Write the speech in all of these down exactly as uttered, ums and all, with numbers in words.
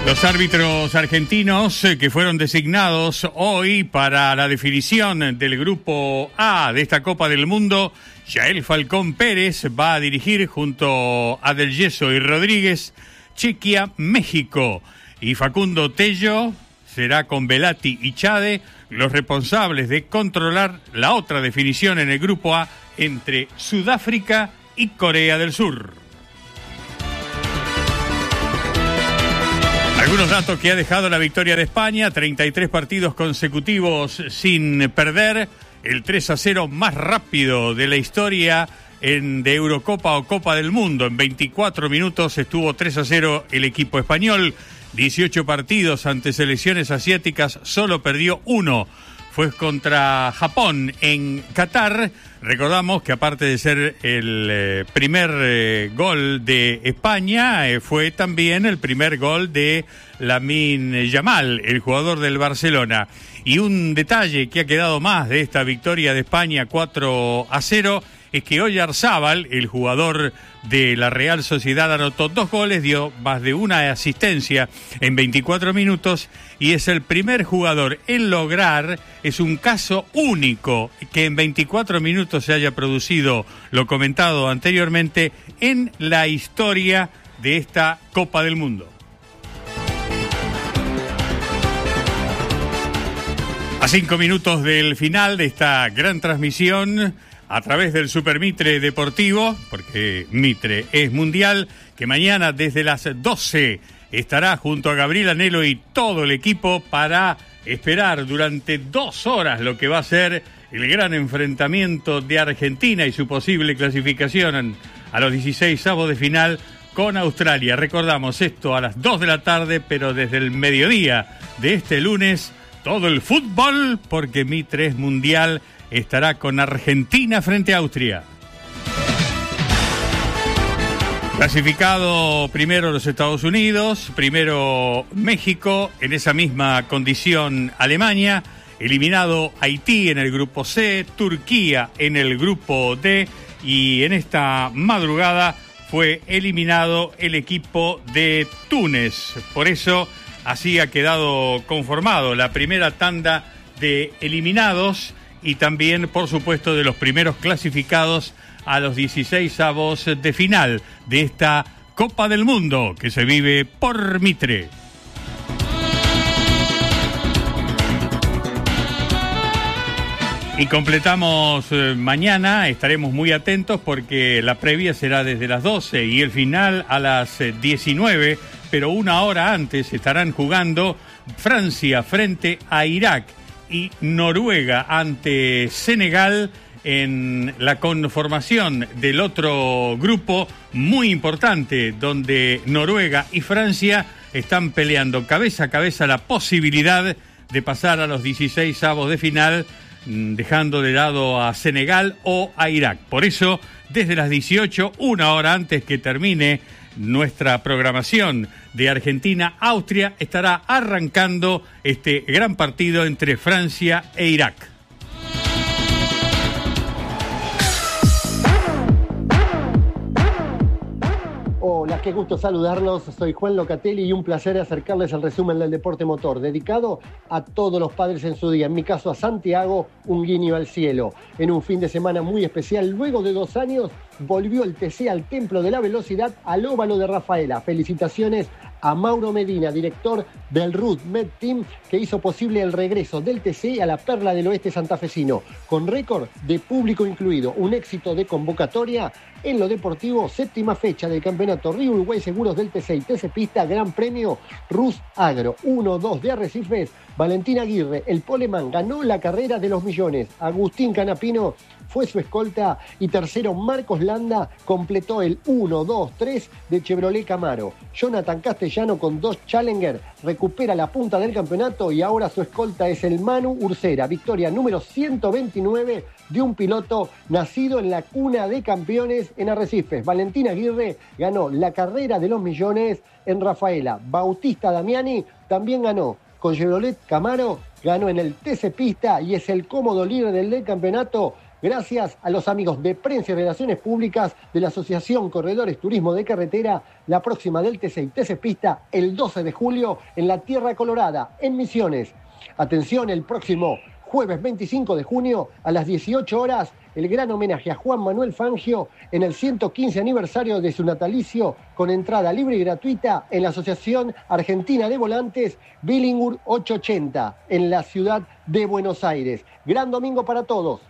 Los árbitros argentinos que fueron designados hoy para la definición del Grupo A de esta Copa del Mundo, Yael Falcón Pérez va a dirigir junto a Del Yeso y Rodríguez Chequia, México, y Facundo Tello será con Velati y Chade los responsables de controlar la otra definición en el Grupo A entre Sudáfrica y Corea del Sur. Algunos datos que ha dejado la victoria de España: treinta y tres partidos consecutivos sin perder, el tres a cero más rápido de la historia en de Eurocopa o Copa del Mundo. En veinticuatro minutos estuvo tres a cero el equipo español. dieciocho partidos ante selecciones asiáticas, solo perdió uno. Fue contra Japón en Qatar. Recordamos que aparte de ser el eh, primer eh, gol de España, eh, fue también el primer gol de Lamine Yamal, el jugador del Barcelona. Y un detalle que ha quedado más de esta victoria de España cuatro a cero es que Oyarzábal, el jugador de la Real Sociedad, anotó dos goles, dio más de una asistencia en veinticuatro minutos y es el primer jugador en lograr, es un caso único, que en veinticuatro minutos se haya producido lo comentado anteriormente en la historia de esta Copa del Mundo. A cinco minutos del final de esta gran transmisión a través del Super Mitre Deportivo, porque Mitre es mundial, que mañana desde las doce estará junto a Gabriel Anhelo y todo el equipo para esperar durante dos horas lo que va a ser el gran enfrentamiento de Argentina y su posible clasificación a los dieciséis avos de final con Australia. Recordamos esto a las dos de la tarde, pero desde el mediodía de este lunes, todo el fútbol, porque Mitre es mundial, estará con Argentina frente a Austria. Clasificado primero los Estados Unidos, primero México, en esa misma condición Alemania, eliminado Haití en el grupo C, Turquía en el grupo D, y en esta madrugada fue eliminado el equipo de Túnez. Por eso así ha quedado conformado la primera tanda de eliminados y también, por supuesto, de los primeros clasificados a los dieciséis avos de final de esta Copa del Mundo que se vive por Mitre. Y completamos eh, mañana, estaremos muy atentos porque la previa será desde las doce y el final a las eh, diecinueve, pero una hora antes estarán jugando Francia frente a Irak y Noruega ante Senegal en la conformación del otro grupo muy importante, donde Noruega y Francia están peleando cabeza a cabeza la posibilidad de pasar a los dieciséis avos de final, dejando de lado a Senegal o a Irak. Por eso, desde las dieciocho, una hora antes que termine nuestra programación de Argentina-Austria, estará arrancando este gran partido entre Francia e Irak. Hola, qué gusto saludarlos. Soy Juan Locatelli y un placer acercarles el resumen del deporte motor, dedicado a todos los padres en su día. En mi caso, a Santiago, un guiño al cielo. En un fin de semana muy especial, luego de dos años, volvió el T C al Templo de la Velocidad, al óvalo de Rafaela. Felicitaciones a Mauro Medina, director del R U T Med Team, que hizo posible el regreso del T C a la perla del oeste santafesino, con récord de público incluido, un éxito de convocatoria. En lo deportivo, séptima fecha del campeonato Río Uruguay Seguros del T C y T C Pista, Gran Premio Rus Agro, uno dos de Arrecifes. Valentín Aguirre, el poleman, ganó la carrera de los millones. Agustín Canapino fue su escolta y tercero Marcos Landa completó el uno dos tres de Chevrolet Camaro. Jonathan Castellano con dos Challenger recupera la punta del campeonato y ahora su escolta es el Manu Ursera. Victoria número ciento veintinueve de un piloto nacido en la cuna de campeones en Arrecifes. Valentín Aguirre ganó la carrera de los millones en Rafaela. Bautista Damiani también ganó con Chevrolet Camaro, ganó en el T C Pista y es el cómodo líder del, del campeonato Gracias a los amigos de Prensa y Relaciones Públicas de la Asociación Corredores Turismo de Carretera, la próxima del T C y T C Pista el doce de julio en la Tierra Colorada, en Misiones. Atención, el próximo jueves veinticinco de junio a las dieciocho horas, el gran homenaje a Juan Manuel Fangio en el ciento quince aniversario de su natalicio, con entrada libre y gratuita en la Asociación Argentina de Volantes Billingur ochocientos ochenta en la ciudad de Buenos Aires. Gran domingo para todos.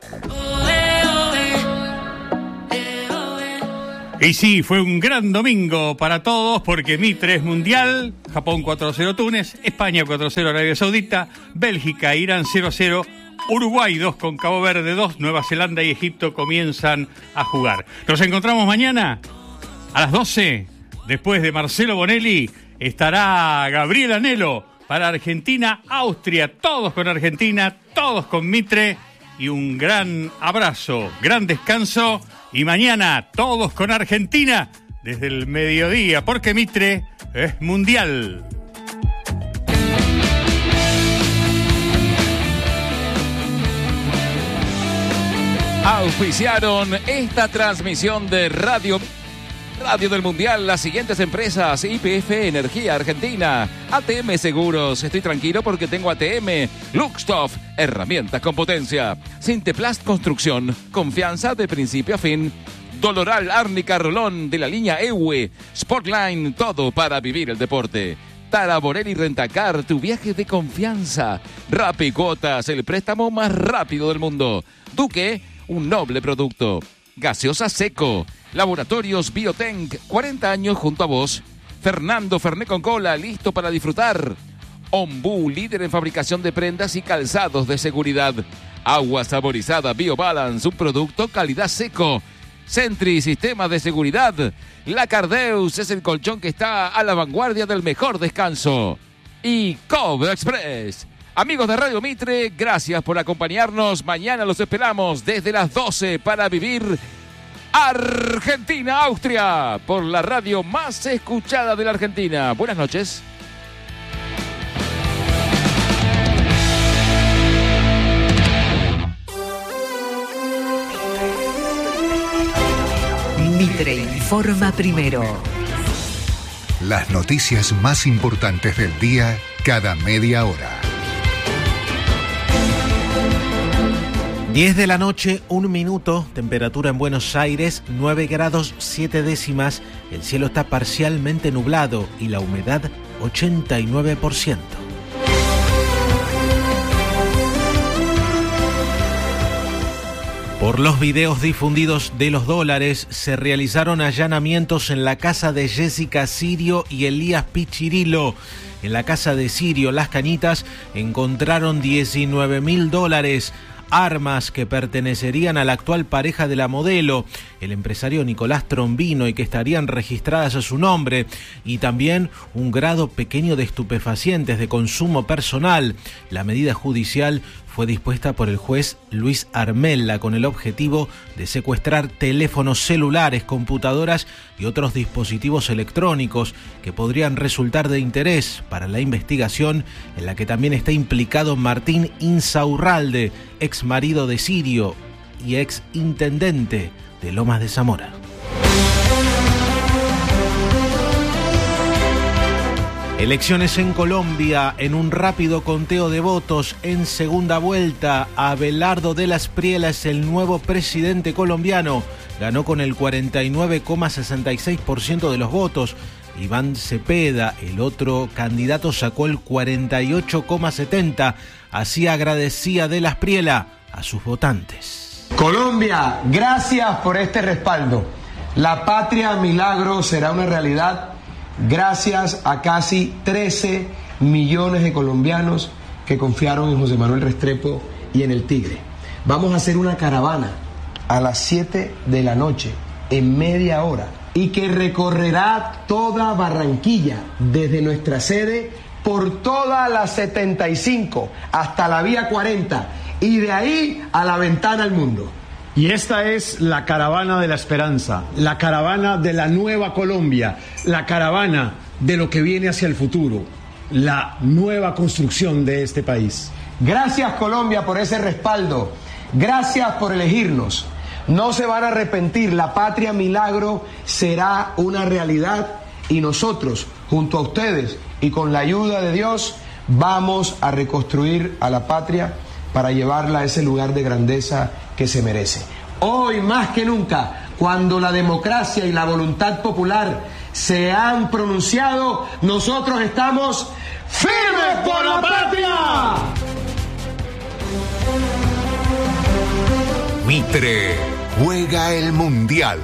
Y sí, fue un gran domingo para todos porque Mitre es mundial, Japón cuatro a cero Túnez, España cuatro a cero Arabia Saudita, Bélgica, Irán cero a cero, Uruguay dos con Cabo Verde dos, Nueva Zelanda y Egipto comienzan a jugar. Nos encontramos mañana a las doce, después de Marcelo Bonelli, estará Gabriel Anelo para Argentina, Austria, todos con Argentina, todos con Mitre y un gran abrazo, gran descanso. Y mañana todos con Argentina desde el mediodía, porque Mitre es mundial. Auspiciaron esta transmisión de Radio Radio del Mundial las siguientes empresas: Y P F Energía Argentina, A T M Seguros, estoy tranquilo porque tengo A T M, Luxtoff, herramientas con potencia, Sinteplast Construcción, confianza de principio a fin, Doloral Árnica Rolón de la línea E W E, Sportline, todo para vivir el deporte. Tara Borelli Rentacar, tu viaje de confianza. Rappi Cuotas, el préstamo más rápido del mundo. Duque, un noble producto. Gaseosa Seco, Laboratorios Biotenc, cuarenta años junto a vos. Fernando Fernet con Cola, listo para disfrutar. Ombú, líder en fabricación de prendas y calzados de seguridad. Agua saborizada BioBalance, un producto calidad seco. Sentry, sistemas de seguridad. La Cardeus es el colchón que está a la vanguardia del mejor descanso. Y Cobra Express. Amigos de Radio Mitre, gracias por acompañarnos. Mañana los esperamos desde las doce para vivir Argentina-Austria por la radio más escuchada de la Argentina. Buenas noches. Mitre informa primero. Las noticias más importantes del día cada media hora. diez de la noche, un minuto, temperatura en Buenos Aires, nueve grados siete décimas, el cielo está parcialmente nublado y la humedad ochenta y nueve por ciento. Por los videos difundidos de los dólares, se realizaron allanamientos en la casa de Jessica Sirio y Elías Pichirilo. En la casa de Sirio, Las Cañitas, encontraron diecinueve mil dólares, armas que pertenecerían a la actual pareja de la modelo, el empresario Nicolás Trombino, y que estarían registradas a su nombre, y también un grado pequeño de estupefacientes de consumo personal. La medida judicial fue dispuesta por el juez Luis Armella con el objetivo de secuestrar teléfonos celulares, computadoras y otros dispositivos electrónicos que podrían resultar de interés para la investigación, en la que también está implicado Martín Insaurralde, ex marido de Sirio y ex intendente de Lomas de Zamora. Elecciones en Colombia. En un rápido conteo de votos en segunda vuelta, Abelardo de la Espriella es el nuevo presidente colombiano. Ganó con el cuarenta y nueve coma sesenta y seis por ciento de los votos. Iván Cepeda, el otro candidato, sacó el cuarenta y ocho coma setenta por ciento. Así agradecía de la Espriella a sus votantes. Colombia, gracias por este respaldo. La patria milagro será una realidad gracias a casi trece millones de colombianos que confiaron en José Manuel Restrepo y en el Tigre. Vamos a hacer una caravana a las siete de la noche, en media hora, y que recorrerá toda Barranquilla, desde nuestra sede, por toda la setenta y cinco hasta la vía cuarenta, y de ahí a la ventana al mundo. Y esta es la caravana de la esperanza, la caravana de la nueva Colombia, la caravana de lo que viene hacia el futuro, la nueva construcción de este país. Gracias, Colombia, por ese respaldo. Gracias por elegirnos. No se van a arrepentir. La Patria Milagro será una realidad y nosotros, junto a ustedes y con la ayuda de Dios, vamos a reconstruir a la patria para llevarla a ese lugar de grandeza que se merece. Hoy más que nunca, cuando la democracia y la voluntad popular se han pronunciado, nosotros estamos firmes por la patria. Mitre juega el Mundial.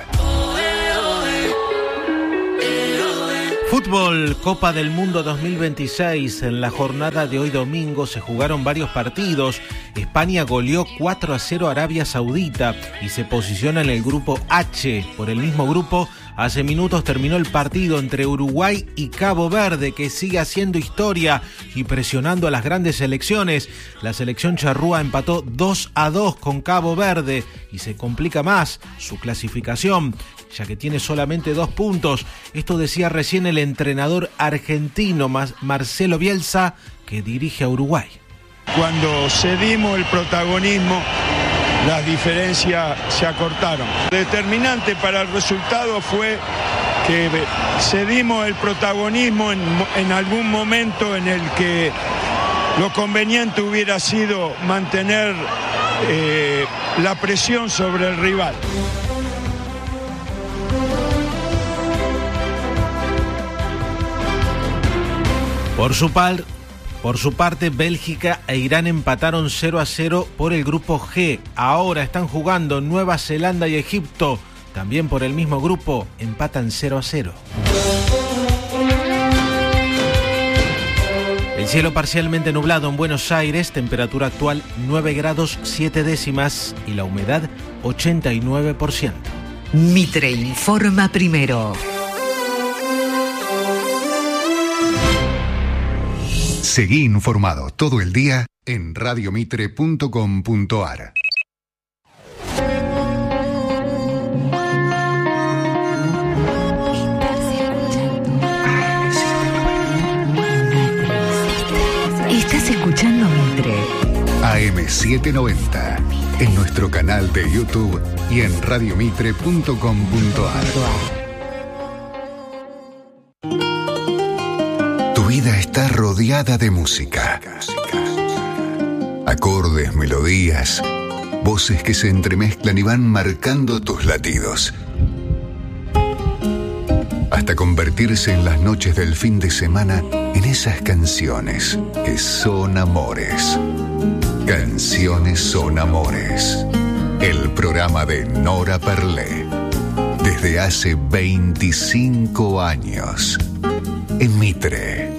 Fútbol, Copa del Mundo dos mil veintiséis. En la jornada de hoy domingo se jugaron varios partidos. España goleó cuatro a cero a Arabia Saudita y se posiciona en el grupo H. Por el mismo grupo, hace minutos terminó el partido entre Uruguay y Cabo Verde, que sigue haciendo historia y presionando a las grandes selecciones. La selección charrúa empató dos a dos con Cabo Verde y se complica más su clasificación, ya que tiene solamente dos puntos. Esto decía recién el entrenador argentino Marcelo Bielsa, que dirige a Uruguay. Cuando cedimos el protagonismo, las diferencias se acortaron. Determinante para el resultado fue que cedimos el protagonismo en, en algún momento en el que lo conveniente hubiera sido mantener eh, la presión sobre el rival. Por su, par, por su parte, Bélgica e Irán empataron cero a cero por el grupo G. Ahora están jugando Nueva Zelanda y Egipto. También por el mismo grupo empatan cero a cero. El cielo parcialmente nublado en Buenos Aires, temperatura actual nueve grados siete décimas y la humedad ochenta y nueve por ciento. Mitre informa primero. Seguí informado todo el día en radio mitre punto com punto ar. Estás escuchando Mitre. A M setecientos noventa, en nuestro canal de YouTube y en radio mitre punto com punto ar. Tu vida está rodeada de música. Acordes, melodías, voces que se entremezclan y van marcando tus latidos. Hasta convertirse en las noches del fin de semana en esas canciones que son amores. Canciones son amores. El programa de Nora Perlé. Desde hace veinticinco años. En Mitre.